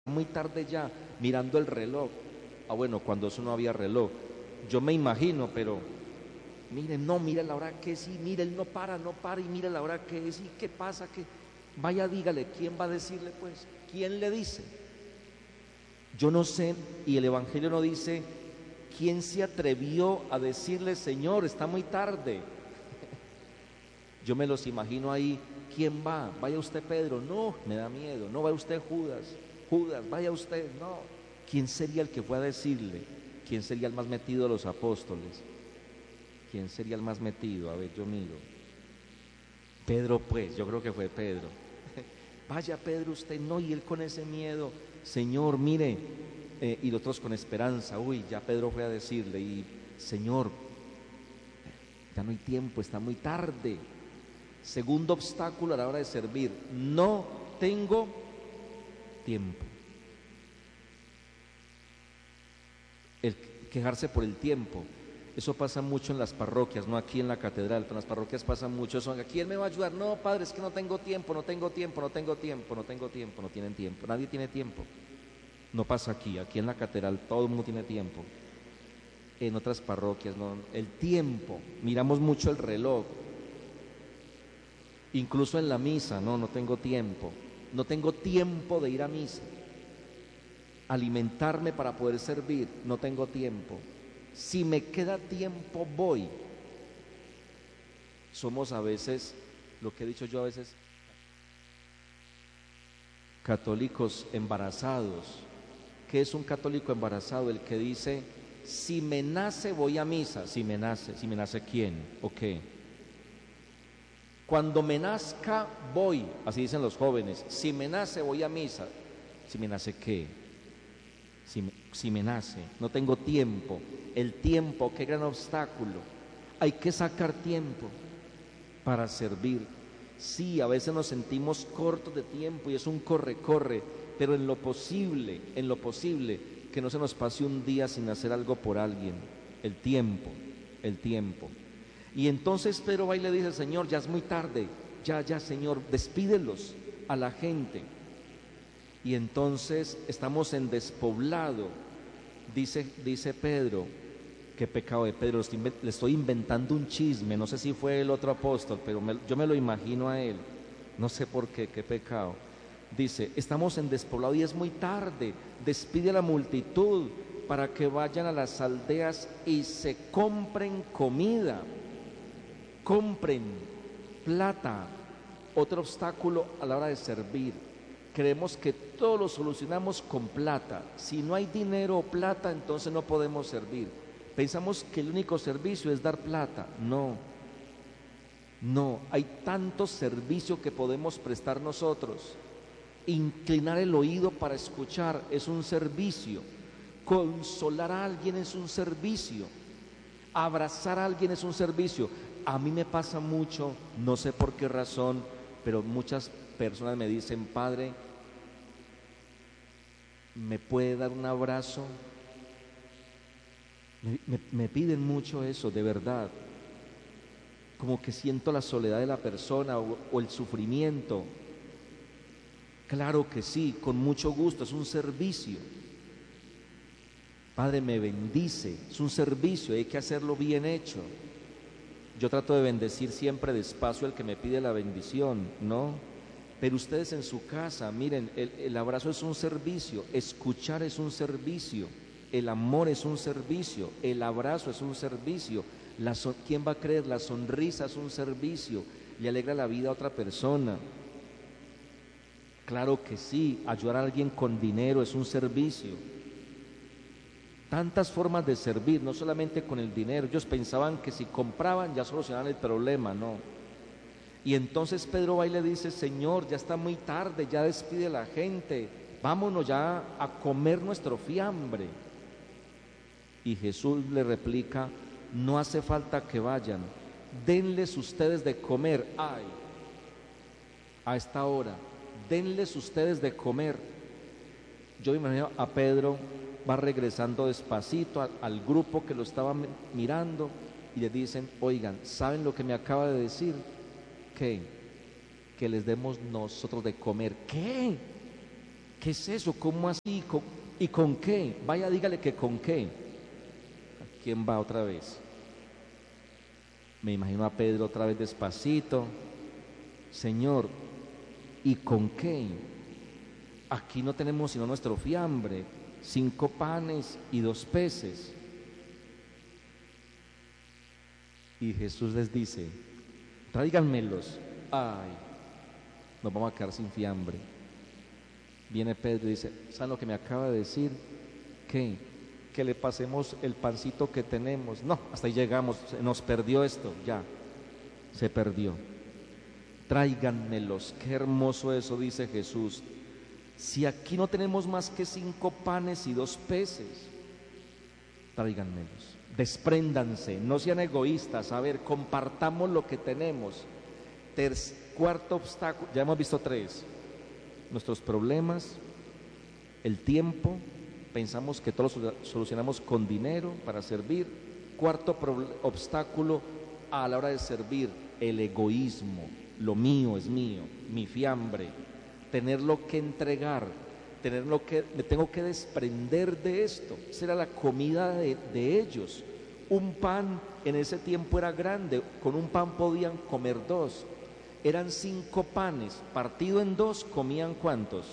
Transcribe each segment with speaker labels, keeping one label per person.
Speaker 1: muy tarde ya, mirando el reloj. Ah, bueno, cuando eso no había reloj. Yo me imagino, pero miren, no, mire la hora que es, y mire, él no para, no para, y mire la hora que es, y qué pasa, que vaya, dígale, ¿quién va a decirle pues? ¿Quién le dice? Yo no sé, y el Evangelio no dice, ¿quién se atrevió a decirle, Señor, está muy tarde? Yo me los imagino ahí, ¿quién va? Vaya usted, Pedro, no, me da miedo, no vaya usted, Judas, Judas, vaya usted, no. ¿Quién sería el que fue a decirle? ¿Quién sería el más metido de los apóstoles? ¿Quién sería el más metido? A ver, yo miro. Pedro, pues, yo creo que fue Pedro. Vaya, Pedro, usted no, y él con ese miedo, Señor, mire, y los otros con esperanza, uy, ya Pedro fue a decirle, y Señor, ya no hay tiempo, está muy tarde. Segundo obstáculo a la hora de servir, no tengo tiempo. El quejarse por el tiempo, eso pasa mucho en las parroquias, no aquí en la catedral, pero en las parroquias pasa mucho eso. ¿Quién me va a ayudar? No, padre, es que no tengo tiempo, no tengo tiempo, no tengo tiempo, no tengo tiempo, no tienen tiempo, nadie tiene tiempo. No pasa aquí, aquí en la catedral todo el mundo tiene tiempo. En otras parroquias, no, el tiempo, miramos mucho el reloj, incluso en la misa, no, no tengo tiempo, no tengo tiempo de ir a misa, alimentarme para poder servir, no tengo tiempo. Si me queda tiempo, voy. Somos a veces, lo que he dicho yo a veces, católicos embarazados. ¿Qué es un católico embarazado? El que dice, si me nace voy a misa. Si me nace ¿quién? ¿O qué? Cuando me nazca voy, así dicen los jóvenes, si me nace voy a misa. Si me nace ¿qué? Si me nace, no tengo tiempo. El tiempo, qué gran obstáculo. Hay que sacar tiempo para servir. Sí, a veces nos sentimos cortos de tiempo y es un corre, pero en lo posible, que no se nos pase un día sin hacer algo por alguien. El tiempo, el tiempo. Y entonces Pedro va y le dice, Señor, ya es muy tarde, ya, Señor, despídelos a la gente. Y entonces estamos en despoblado, dice Pedro. Qué pecado de Pedro, le estoy inventando un chisme, no sé si fue el otro apóstol, pero yo me lo imagino a él, no sé por qué, qué pecado. Dice, estamos en despoblado y es muy tarde, despide a la multitud para que vayan a las aldeas y se compren comida, compren plata. Otro obstáculo a la hora de servir. Creemos que todo lo solucionamos con plata. Si no hay dinero o plata, entonces no podemos servir. Pensamos que el único servicio es dar plata. No, no, hay tanto servicio que podemos prestar nosotros. Inclinar el oído para escuchar es un servicio. Consolar a alguien es un servicio. Abrazar a alguien es un servicio. A mí me pasa mucho, no sé por qué razón, pero muchas personas me dicen, Padre, ¿me puede dar un abrazo? Me piden mucho eso, de verdad. Como que siento la soledad de la persona o el sufrimiento. Claro que sí, con mucho gusto, es un servicio. Padre, me bendice, es un servicio, hay que hacerlo bien hecho. Yo trato de bendecir siempre despacio al que me pide la bendición, ¿no? Pero ustedes en su casa, miren, el abrazo es un servicio, escuchar es un servicio, el amor es un servicio, el abrazo es un servicio. ¿Quién va a creer? La sonrisa es un servicio, le alegra la vida a otra persona. Claro que sí, ayudar a alguien con dinero es un servicio. Tantas formas de servir, no solamente con el dinero. Ellos pensaban que si compraban ya solucionaban el problema, no. Y entonces Pedro va y le dice, Señor, ya está muy tarde, ya despide a la gente, vámonos ya a comer nuestro fiambre. Y Jesús le replica, no hace falta que vayan, denles ustedes de comer. Ay, a esta hora, denles ustedes de comer. Yo me imagino a Pedro, va regresando despacito al grupo que lo estaba mirando y le dicen, oigan, ¿saben lo que me acaba de decir? ¿Qué? Que les demos nosotros de comer. ¿Qué? ¿Qué es eso? ¿Cómo así? ¿Y con qué? Vaya, dígale que con qué. ¿Quién va otra vez? Me imagino a Pedro otra vez despacito. Señor, ¿y con qué? Aquí no tenemos sino nuestro fiambre, 5 panes y 2 peces. Y Jesús les dice, tráiganmelos. Ay, nos vamos a quedar sin fiambre. Viene Pedro y dice, ¿saben lo que me acaba de decir? ¿Qué? Que le pasemos el pancito que tenemos. No, hasta ahí llegamos, se nos perdió esto, ya, se perdió. Tráiganmelos, qué hermoso eso, dice Jesús. Si aquí no tenemos más que 5 panes y 2 peces, tráiganmelos. Despréndanse, no sean egoístas, a ver, compartamos lo que tenemos. Cuarto obstáculo, ya hemos visto 3, nuestros problemas, el tiempo, pensamos que todo lo solucionamos con dinero para servir. Cuarto obstáculo a la hora de servir, el egoísmo, lo mío es mío, mi fiambre, tenerlo que entregar, me tengo que desprender de esto. Esa era la comida de ellos. Un pan en ese tiempo era grande, con un pan podían comer 2. Eran 5 panes, partido en 2, comían ¿cuántos?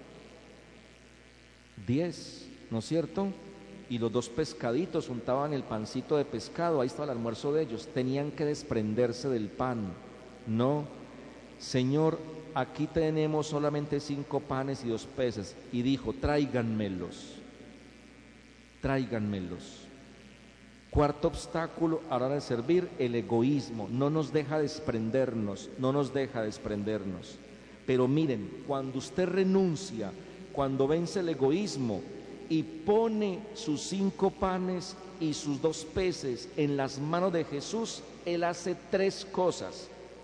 Speaker 1: 10, ¿no es cierto? Y los 2 pescaditos untaban el pancito de pescado, ahí estaba el almuerzo de ellos. Tenían que desprenderse del pan. No, Señor, aquí tenemos solamente 5 panes y 2 peces. Y dijo, tráiganmelos, tráiganmelos. Cuarto obstáculo a la hora de servir, el egoísmo. No nos deja desprendernos, no nos deja desprendernos. Pero miren, cuando usted renuncia, cuando vence el egoísmo y pone sus 5 panes y sus 2 peces en las manos de Jesús, Él hace 3 cosas.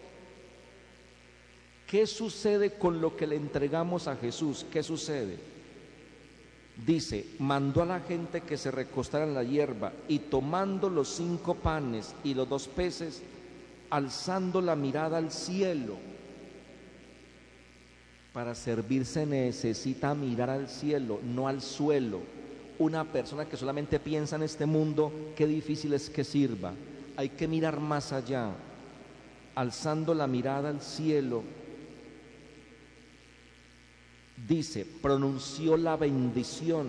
Speaker 1: ¿Qué sucede con lo que le entregamos a Jesús? ¿Qué sucede? Dice, mandó a la gente que se recostara en la hierba y tomando los 5 panes y los 2 peces, alzando la mirada al cielo. Para servir se necesita mirar al cielo, no al suelo. Una persona que solamente piensa en este mundo, qué difícil es que sirva. Hay que mirar más allá. Alzando la mirada al cielo, dice, pronunció la bendición,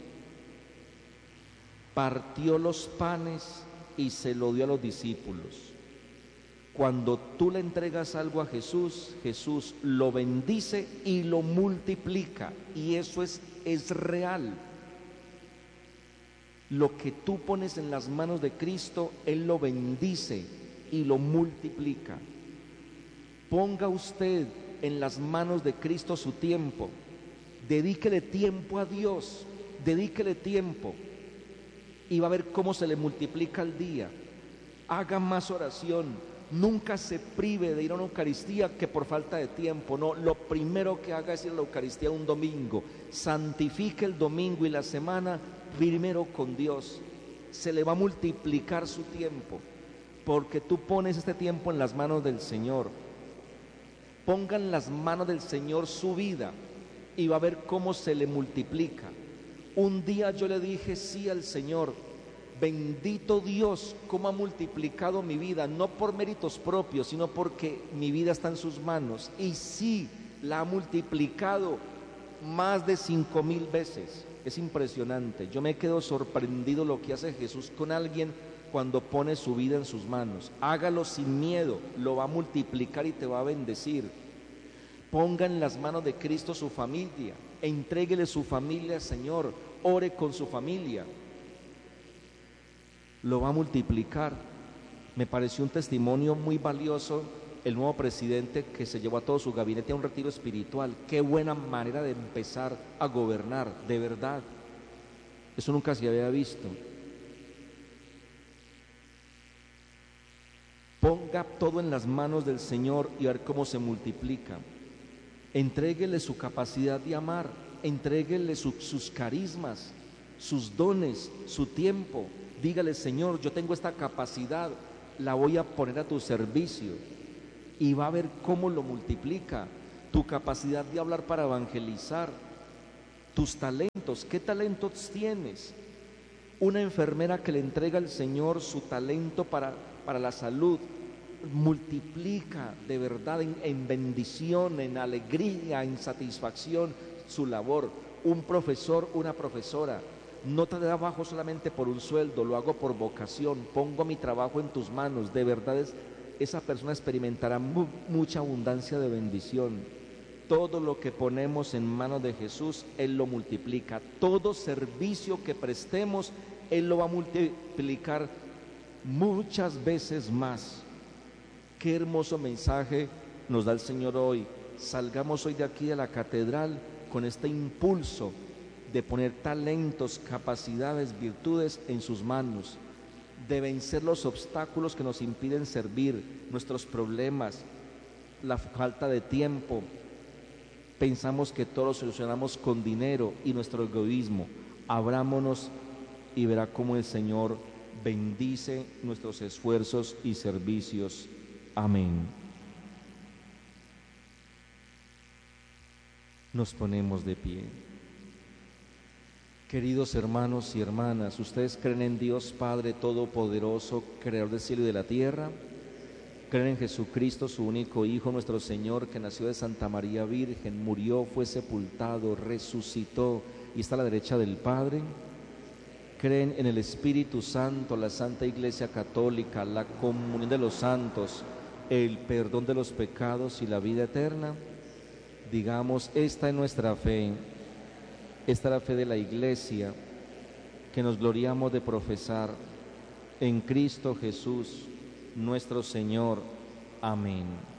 Speaker 1: partió los panes y se lo dio a los discípulos. Cuando tú le entregas algo a Jesús, Jesús lo bendice y lo multiplica, y eso es real. Lo que tú pones en las manos de Cristo, Él lo bendice y lo multiplica. Ponga usted en las manos de Cristo su tiempo, dedíquele tiempo a Dios, dedíquele tiempo y va a ver cómo se le multiplica el día. Haga más oración, nunca se prive de ir a una Eucaristía que por falta de tiempo, no, lo primero que haga es ir a la Eucaristía un domingo, santifique el domingo y la semana primero con Dios, se le va a multiplicar su tiempo, porque tú pones este tiempo en las manos del Señor. Ponga en las manos del Señor su vida y va a ver cómo se le multiplica. Un día yo le dije sí al Señor, bendito Dios, cómo ha multiplicado mi vida, no por méritos propios, sino porque mi vida está en sus manos. Y sí, la ha multiplicado más de 5,000 veces. Es impresionante. Yo me quedo sorprendido lo que hace Jesús con alguien cuando pone su vida en sus manos. Hágalo sin miedo, lo va a multiplicar y te va a bendecir. Ponga en las manos de Cristo su familia, entréguele su familia al Señor, ore con su familia. Lo va a multiplicar. Me pareció un testimonio muy valioso el nuevo presidente que se llevó a todo su gabinete a un retiro espiritual. Qué buena manera de empezar a gobernar, de verdad. Eso nunca se había visto. Ponga todo en las manos del Señor y a ver cómo se multiplica. Entréguele su capacidad de amar, entréguele sus carismas, sus dones, su tiempo. Dígale, Señor, yo tengo esta capacidad, la voy a poner a tu servicio. Y va a ver cómo lo multiplica. Tu capacidad de hablar para evangelizar, tus talentos. ¿Qué talentos tienes? Una enfermera que le entrega al Señor su talento para la salud, multiplica de verdad en bendición, en alegría, en satisfacción su labor. Un profesor, una profesora, no te trabajo solamente por un sueldo, lo hago por vocación, pongo mi trabajo en tus manos. De verdad esa persona experimentará mucha abundancia de bendición. Todo lo que ponemos en manos de Jesús, Él lo multiplica. Todo servicio que prestemos, Él lo va a multiplicar muchas veces más. Qué hermoso mensaje nos da el Señor hoy. Salgamos hoy de aquí de la catedral con este impulso de poner talentos, capacidades, virtudes en sus manos, de vencer los obstáculos que nos impiden servir, nuestros problemas, la falta de tiempo. Pensamos que todo lo solucionamos con dinero y nuestro egoísmo. Abrámonos y verá cómo el Señor bendice nuestros esfuerzos y servicios. Amén. Nos ponemos de pie. Queridos hermanos y hermanas, ¿ustedes creen en Dios Padre Todopoderoso, Creador del cielo y de la tierra? ¿Creen en Jesucristo, su único Hijo, nuestro Señor, que nació de Santa María Virgen, murió, fue sepultado, resucitó y está a la derecha del Padre? ¿Creen en el Espíritu Santo, la Santa Iglesia Católica, la comunión de los santos, el perdón de los pecados y la vida eterna? Digamos, esta es nuestra fe, esta es la fe de la Iglesia, que nos gloriamos de profesar en Cristo Jesús, nuestro Señor. Amén.